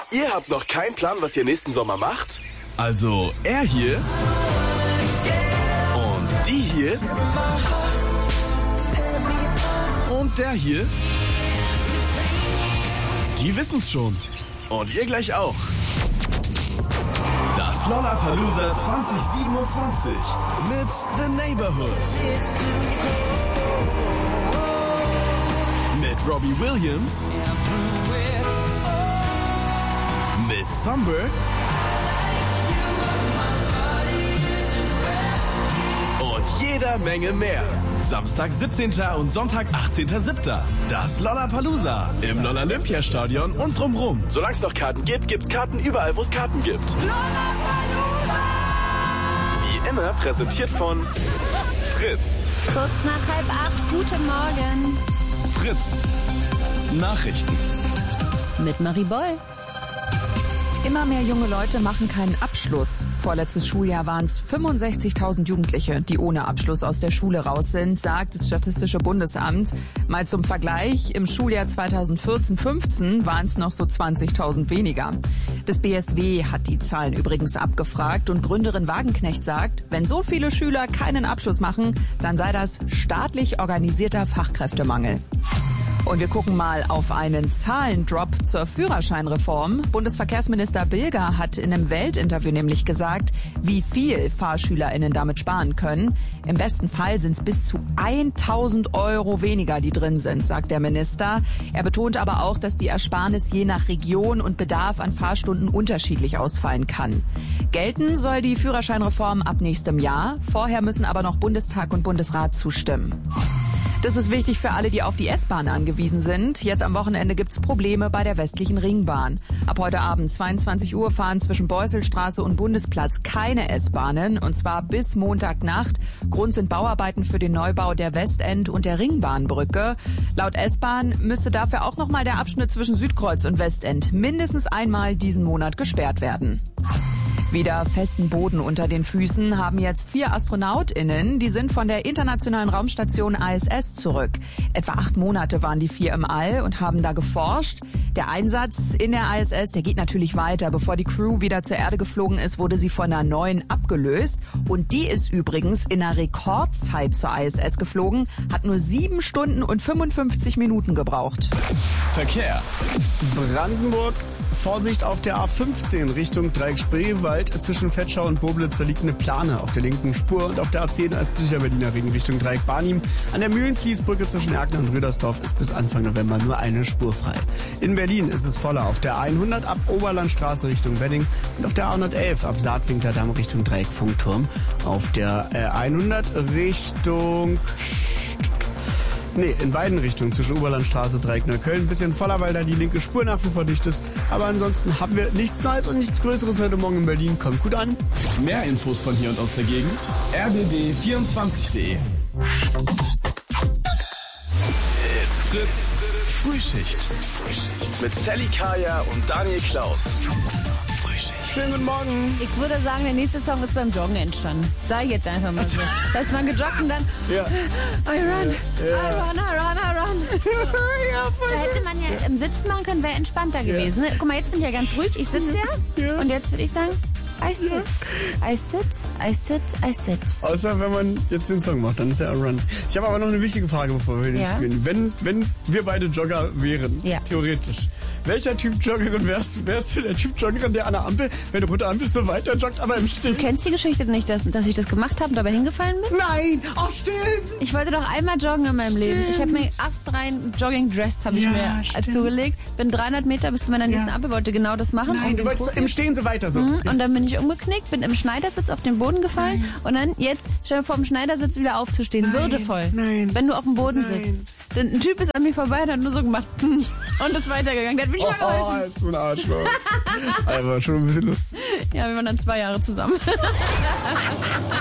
Ihr habt noch keinen Plan, was ihr nächsten Sommer macht? Also er hier und die hier und der hier, die wissen's schon. Und ihr gleich auch. Das Lollapalooza 2027 mit The Neighborhood. Mit Robbie Williams. Mit Sunbird. Und jeder Menge mehr. Samstag 17. und Sonntag 18.07. Das Lollapalooza im Lollapalooza-Stadion und drumrum. Solange es noch Karten gibt, gibt's Karten überall, wo es Karten gibt. Lollapalooza! Wie immer präsentiert von Fritz. Kurz nach 7:30, guten Morgen. Fritz. Nachrichten. Mit Marie Boll. Immer mehr junge Leute machen keinen Abschluss. Vorletztes Schuljahr waren es 65.000 Jugendliche, die ohne Abschluss aus der Schule raus sind, sagt das Statistische Bundesamt. Mal zum Vergleich, im Schuljahr 2014-15 waren es noch so 20.000 weniger. Das BSW hat die Zahlen übrigens abgefragt und Gründerin Wagenknecht sagt, wenn so viele Schüler keinen Abschluss machen, dann sei das staatlich organisierter Fachkräftemangel. Und wir gucken mal auf einen Zahlendrop zur Führerscheinreform. Bundesverkehrsminister Bilger hat in einem Weltinterview nämlich gesagt, wie viel FahrschülerInnen damit sparen können. Im besten Fall sind es bis zu 1.000 Euro weniger, die drin sind, sagt der Minister. Er betont aber auch, dass die Ersparnis je nach Region und Bedarf an Fahrstunden unterschiedlich ausfallen kann. Gelten soll die Führerscheinreform ab nächstem Jahr. Vorher müssen aber noch Bundestag und Bundesrat zustimmen. Das ist wichtig für alle, die auf die S-Bahn angewiesen sind. Jetzt am Wochenende gibt's Probleme bei der westlichen Ringbahn. Ab heute Abend 22 Uhr fahren zwischen Beusselstraße und Bundesplatz keine S-Bahnen, und zwar bis Montagnacht. Grund sind Bauarbeiten für den Neubau der Westend- und der Ringbahnbrücke. Laut S-Bahn müsste dafür auch nochmal der Abschnitt zwischen Südkreuz und Westend mindestens einmal diesen Monat gesperrt werden. Wieder festen Boden unter den Füßen haben jetzt 4 AstronautInnen. Die sind von der internationalen Raumstation ISS zurück. Etwa 8 Monate waren die 4 im All und haben da geforscht. Der Einsatz in der ISS, der geht natürlich weiter. Bevor die Crew wieder zur Erde geflogen ist, wurde sie von einer neuen abgelöst. Und die ist übrigens in einer Rekordzeit zur ISS geflogen, hat nur 7 Stunden und 55 Minuten gebraucht. Verkehr. Brandenburg. Vorsicht auf der A15 Richtung Dreieck Spreewald. Zwischen Vetschau und Boblitz liegt eine Plane auf der linken Spur. Und auf der A10 östlicher Berliner Ring Richtung Dreieck Barnim. An der Mühlenfließbrücke zwischen Erkner und Rüdersdorf ist bis Anfang November nur eine Spur frei. In Berlin ist es voller auf der A100 ab Oberlandstraße Richtung Wedding und auf der A111 ab Saatwinklerdamm Richtung Dreieck Funkturm. Auf der A100 Richtung... in beiden Richtungen zwischen Oberlandstraße, Dreieck Neukölln. Ein bisschen voller, weil da die linke Spur nach wie vor dicht ist. Aber ansonsten haben wir nichts Neues und nichts Größeres heute Morgen in Berlin. Kommt gut an. Mehr Infos von hier und aus der Gegend. rbb24.de. It's Fritz. Frühschicht. Mit Sally Kaya und Daniel Klaus. Schönen guten Morgen. Ich würde sagen, der nächste Song ist beim Joggen entstanden. Sag ich jetzt einfach mal so. Da ist man gejoggt und dann Ja. I run, I run, I run, I run. Da hätte man ja im Sitzen machen können, wäre entspannter gewesen. Ne? Guck mal, jetzt bin ich ja ganz ruhig. Ich sitze ja. Und jetzt würde ich sagen, I sit. I sit, I sit, I sit. Außer wenn man jetzt den Song macht, dann ist er ein Run. Ich habe aber noch eine wichtige Frage, bevor wir den spielen. Wenn wir beide Jogger wären, theoretisch, welcher Typ Joggerin wärst du? Wärst du der Typ Joggerin, der an der Ampel, wenn du rote Ampel so weiter joggt, aber im Stehen? Du kennst die Geschichte nicht, dass ich das gemacht habe und dabei hingefallen bin? Nein! Oh, stimmt! Ich wollte doch einmal joggen in meinem Leben. Ich habe mir astrein Jogging-Dress zugelegt. Bin 300 Meter bis zu meiner nächsten Ampel, wollte genau das machen. Nein, du wolltest im Stehen so weiter so. Und dann bin ich umgeknickt, bin im Schneidersitz auf den Boden gefallen und dann jetzt stell dir vor, im Schneidersitz wieder aufzustehen. Würdevoll. Nein. Wenn du auf dem Boden sitzt. Denn ein Typ ist an mir vorbei und hat nur so gemacht und ist weitergegangen. Der hat mich mal geholfen. Ist so ein Arschloch. Also schon ein bisschen Lust. Ja, wir waren dann 2 Jahre zusammen.